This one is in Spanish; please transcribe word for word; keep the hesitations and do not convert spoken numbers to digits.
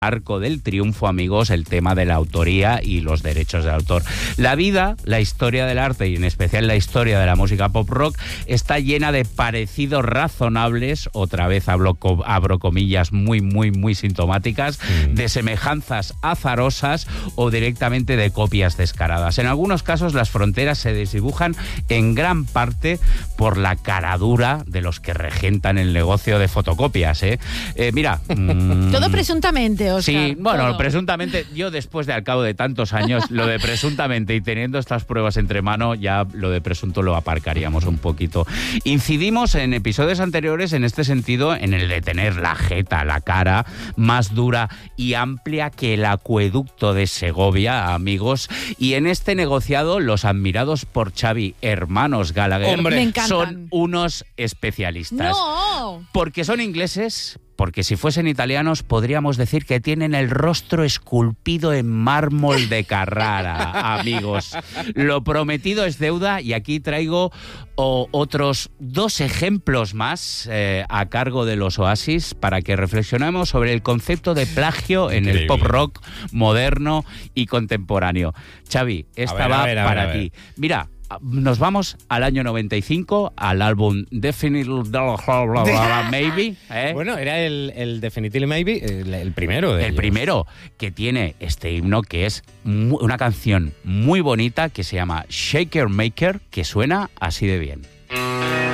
Arco del Triunfo, amigos, el tema de la autoría y los derechos de autor. La vida, la historia del arte y en especial la historia de la música pop rock está llena de parecidos razonables, otra vez abro, abro comillas muy, muy, muy sintomáticas, mm. de semejanzas azarosas o directamente de copias descaradas. En algunos casos las fronteras se desdibujan en gran parte por la caradura de los que regentan el negocio de fotocopias, ¿eh? Eh, mira... Mmm, Todo presuntamente, Oscar. Sí, bueno, todo. presuntamente, yo después de al cabo de tantos años, lo de presuntamente y teniendo estas pruebas entre mano, ya lo de presunto lo aparcaríamos un poquito. Incidimos en episodios anteriores en este sentido, en el de tener la jeta, la cara más dura y amplia que el acueducto de Segovia, amigos, y en este negociado los admirados por Xavi hermanos Gallagher Hombre, son unos especialistas. ¡No! Porque son ingleses. Porque si fuesen italianos podríamos decir que tienen el rostro esculpido en mármol de Carrara, amigos. Lo prometido es deuda y aquí traigo oh, otros dos ejemplos más eh, a cargo de los Oasis para que reflexionemos sobre el concepto de plagio en Increíble. El pop rock moderno y contemporáneo. Xavi, esta ver, va ver, para ver, ti. Mira, nos vamos al año noventa y cinco, al álbum Definitely Maybe. ¿eh? Bueno, era el, el Definitely Maybe, el, el primero de El ellos. primero, que tiene este himno que es muy, una canción muy bonita que se llama Shaker Maker, que suena así de bien.